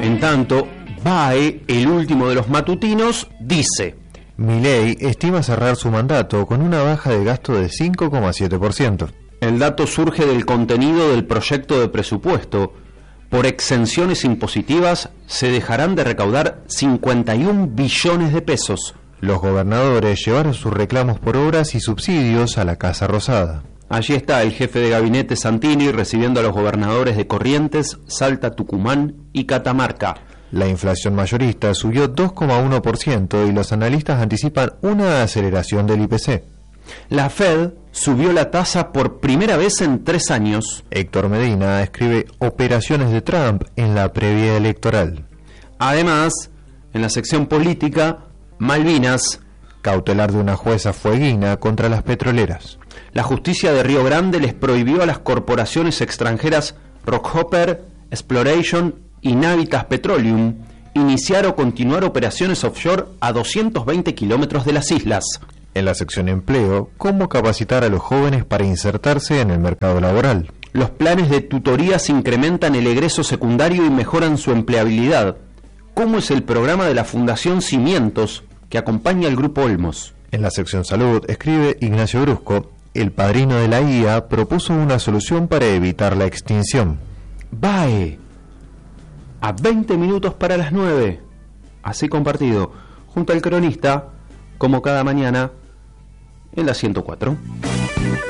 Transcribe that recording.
En tanto, BAE, el último de los matutinos, dice: Milei estima cerrar su mandato con una baja de gasto de 5,7%. El dato surge del contenido del proyecto de presupuesto. Por exenciones impositivas se dejarán de recaudar 51 billones de pesos. Los gobernadores llevaron sus reclamos por obras y subsidios a la Casa Rosada. Allí está el jefe de gabinete Santini recibiendo a los gobernadores de Corrientes, Salta, Tucumán y Catamarca. La inflación mayorista subió 2,1% y los analistas anticipan una aceleración del IPC. La Fed subió la tasa por primera vez en 3 años. Héctor Medina escribe operaciones de Trump en la previa electoral. Además, en la sección política, Malvinas, cautelar de una jueza fueguina contra las petroleras. La justicia de Río Grande les prohibió a las corporaciones extranjeras Rockhopper, Exploration y Navitas Petroleum iniciar o continuar operaciones offshore a 220 kilómetros de las islas. En la sección empleo, cómo capacitar a los jóvenes para insertarse en el mercado laboral. Los planes de tutorías incrementan el egreso secundario y mejoran su empleabilidad. ¿Cómo es el programa de la Fundación Cimientos que acompaña al Grupo Olmos? En la sección salud, escribe Ignacio Brusco, el padrino de la IA propuso una solución para evitar la extinción. BAE, a 20 minutos para las 9, así compartido, junto al cronista, como cada mañana, en la 104.